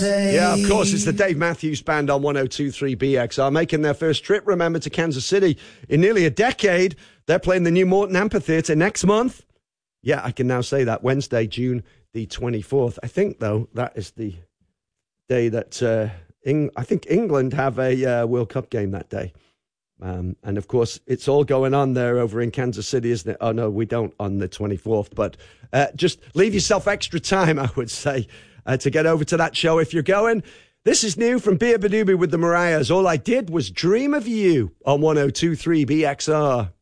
Yeah, of course, it's the Dave Matthews Band on 102.3 BXR, making their first trip, remember, to Kansas City in nearly a decade. They're playing the new Morton Amphitheatre next month. Yeah, I can now say that, Wednesday, June the 24th. I think, though, that is the day that I think England have a World Cup game that day. And, of course, it's all going on there over in Kansas City, isn't it? Oh, no, we don't on the 24th. But just leave yourself extra time, I would say, to get over to that show if you're going. This is new from Beer Badoobie with the Mariahs. All I did was dream of you on 102.3 BXR.